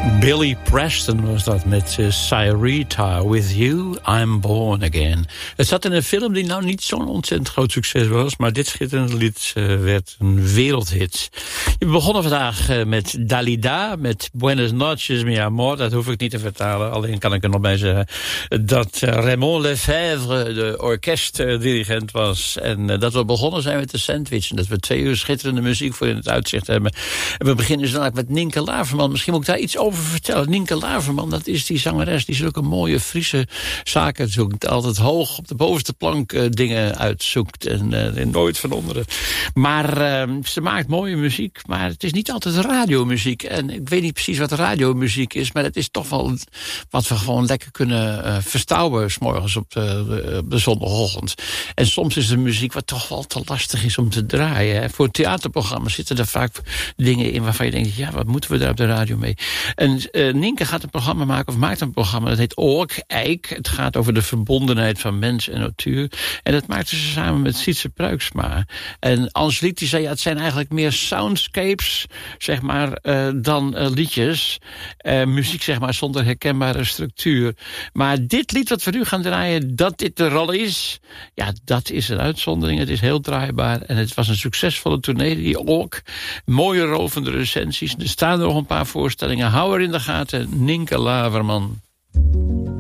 Billy Preston was dat met Cyrita, With You, I'm Born Again. Het zat in een film die nou niet zo'n ontzettend groot succes was, maar dit schitterende lied werd een wereldhit. We begonnen vandaag met Dalida, met Buenas noches, mi amor. Dat hoef ik niet te vertalen, alleen kan ik er nog bij zeggen dat Raymond Lefèvre de orkestdirigent was. En dat we begonnen zijn met de Sandwich. En dat we 2 uur schitterende muziek voor in het uitzicht hebben. En we beginnen dus met Nienke Laverman. Misschien moet ik daar iets over vertellen. Nienke Laverman, dat is die zangeres die zulke mooie Friese zaken zoekt. Altijd hoog op de bovenste plank dingen uitzoekt. En nooit van onderen. Maar ze maakt mooie muziek. Maar het is niet altijd radiomuziek. En ik weet niet precies wat radiomuziek is. Maar het is toch wel wat we gewoon lekker kunnen verstouwen 's morgens op de zondagochtend. En soms is er muziek wat toch wel te lastig is om te draaien. Hè. Voor theaterprogramma's zitten er vaak dingen in waarvan je denkt, ja, wat moeten we daar op de radio mee? En Nienke gaat een programma maken, of maakt een programma, dat heet Ork, Eik. Het gaat over de verbondenheid van mens en natuur. En dat maakte ze samen met Sietse Pruiksma. En Angelique die zei, ja, het zijn eigenlijk meer soundscapes, zeg maar, dan liedjes. Muziek, zeg maar, zonder herkenbare structuur. Maar dit lied wat we nu gaan draaien, dat dit de rol is, ja, dat is een uitzondering. Het is heel draaibaar en het was een succesvolle tournee, die Ork. Mooie rovende recensies. Er staan nog een paar voorstellingen. Hou er in de gaten, Nienke Laverman.